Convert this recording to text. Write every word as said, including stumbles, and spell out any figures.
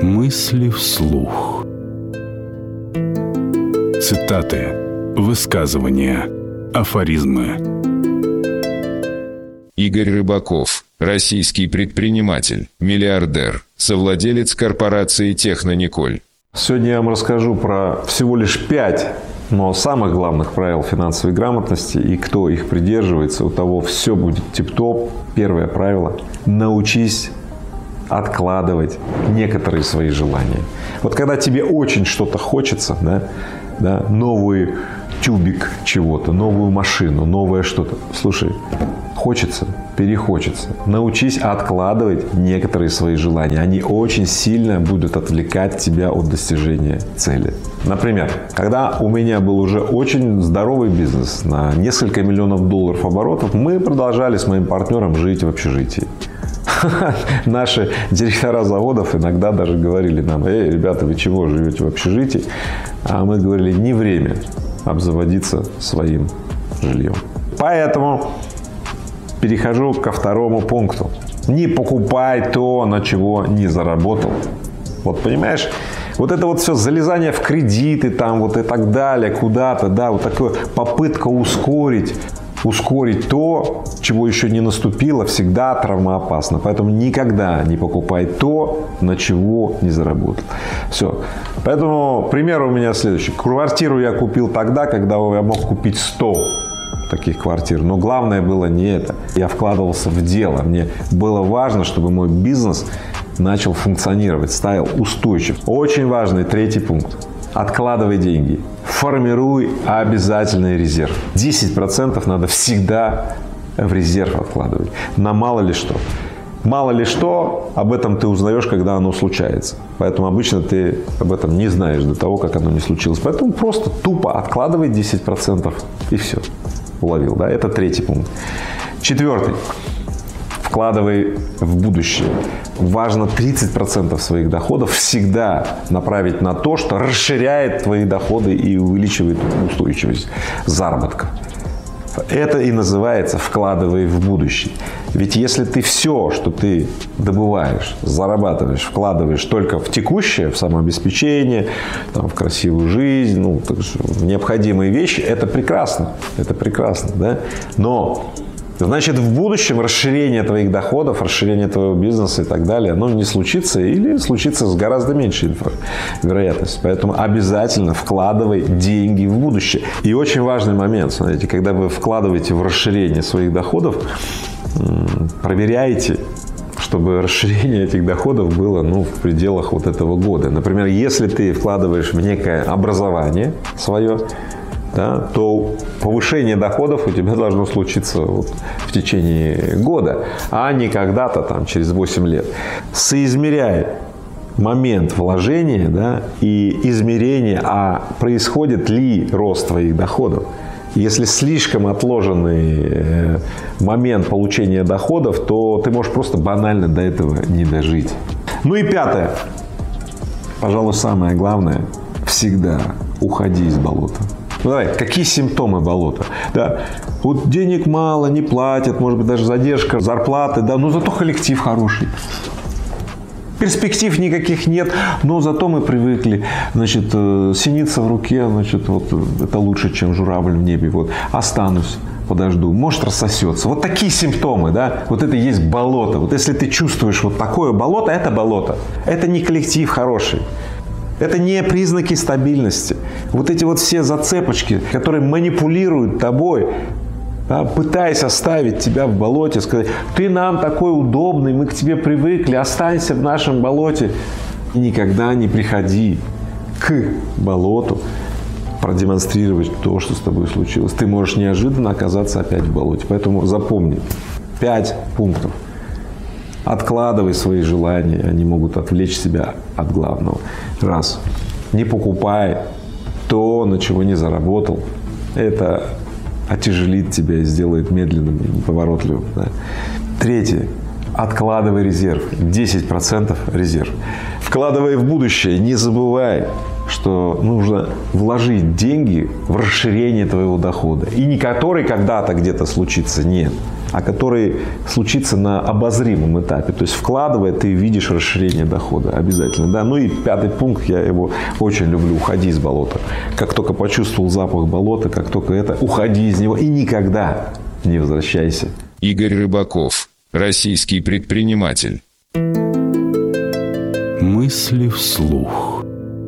Мысли вслух. Цитаты, высказывания, афоризмы. Игорь Рыбаков, российский предприниматель, миллиардер, совладелец корпорации «Технониколь». Сегодня я вам расскажу про всего лишь пять, но самых главных правил финансовой грамотности, и кто их придерживается, у того все будет тип-топ. Первое правило – научись откладывать некоторые свои желания. Вот когда тебе очень что-то хочется, да, да, новый тюбик чего-то, новую машину, новое что-то. Слушай, хочется, перехочется. Научись откладывать некоторые свои желания. Они очень сильно будут отвлекать тебя от достижения цели. Например, когда у меня был уже очень здоровый бизнес на несколько миллионов долларов оборотов, мы продолжали с моим партнером жить в общежитии. Наши директора заводов иногда даже говорили нам: эй, ребята, вы чего живете в общежитии? А мы говорили: не время обзаводиться своим жильем. Поэтому перехожу ко второму пункту. Не покупай то, на чего не заработал. Вот понимаешь, вот это вот все залезание в кредиты там вот и так далее, куда-то, да, вот такая попытка ускорить. Ускорить то, чего еще не наступило, всегда травмоопасно. Поэтому никогда не покупай то, на чего не заработал. Все. Поэтому пример у меня следующий. Квартиру я купил тогда, когда я мог купить сто таких квартир. Но главное было не это. Я вкладывался в дело. Мне было важно, чтобы мой бизнес начал функционировать, стал устойчив. Очень важный третий пункт. Откладывай деньги. Формируй обязательный резерв. десять процентов надо всегда в резерв откладывать. На мало ли что. Мало ли что, об этом ты узнаешь, когда оно случается. Поэтому обычно ты об этом не знаешь до того, как оно не случилось. Поэтому просто тупо откладывай десять процентов и все. Уловил, да? Это третий пункт. Четвертый. Вкладывай в будущее. Важно тридцать процентов своих доходов всегда направить на то, что расширяет твои доходы и увеличивает устойчивость заработка. Это и называется «вкладывай в будущее». Ведь если ты все, что ты добываешь, зарабатываешь, вкладываешь только в текущее, в самообеспечение, там, в красивую жизнь, ну, в необходимые вещи, это прекрасно. Это прекрасно, да? Но значит, в будущем расширение твоих доходов, расширение твоего бизнеса и так далее, оно не случится или случится с гораздо меньшей вероятностью. Поэтому обязательно вкладывай деньги в будущее. И очень важный момент, смотрите, когда вы вкладываете в расширение своих доходов, проверяйте, чтобы расширение этих доходов было, ну, в пределах вот этого года. Например, если ты вкладываешь в некое образование свое, да, то повышение доходов у тебя должно случиться вот в течение года, а не когда-то там через восемь лет. Соизмеряй момент вложения, да, и измерения, а происходит ли рост твоих доходов. Если слишком отложенный момент получения доходов, то ты можешь просто банально до этого не дожить. Ну и пятое. Пожалуй, самое главное. Всегда уходи из болота. Ну, давай, какие симптомы болота? Да, вот денег мало, не платят, может быть, даже задержка зарплаты, да, но зато коллектив хороший. Перспектив никаких нет, но зато мы привыкли, значит, синица в руке, значит, вот это лучше, чем журавль в небе, вот, останусь, подожду, может, рассосется. Вот такие симптомы, да, вот это и есть болото. Вот если ты чувствуешь вот такое болото, это болото, это не коллектив хороший. Это не признаки стабильности. Вот эти вот все зацепочки, которые манипулируют тобой, да, пытаясь оставить тебя в болоте, сказать: ты нам такой удобный, мы к тебе привыкли, останься в нашем болоте. И никогда не приходи к болоту продемонстрировать то, что с тобой случилось. Ты можешь неожиданно оказаться опять в болоте. Поэтому запомни пять пунктов. Откладывай свои желания, они могут отвлечь себя от главного. Раз. Не покупай то, на чего не заработал. Это отяжелит тебя и сделает медленным и неповоротливым. Да? Третье. Откладывай резерв. десять процентов резерв. Вкладывай в будущее. Не забывай, что нужно вложить деньги в расширение твоего дохода. И не который когда-то где-то случится. Нет. а который случится на обозримом этапе. То есть вкладывая, ты видишь расширение дохода обязательно. Да? Ну и пятый пункт, я его очень люблю, уходи из болота. Как только почувствовал запах болота, как только это, уходи из него и никогда не возвращайся. Игорь Рыбаков, российский предприниматель. Мысли вслух.